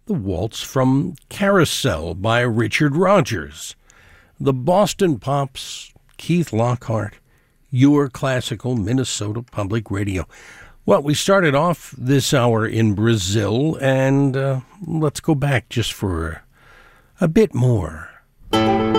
the waltz from Carousel by Richard Rodgers. The Boston Pops, Keith Lockhart, your classical Minnesota Public Radio. Well, we started off this hour in Brazil, and let's go back just for a bit more.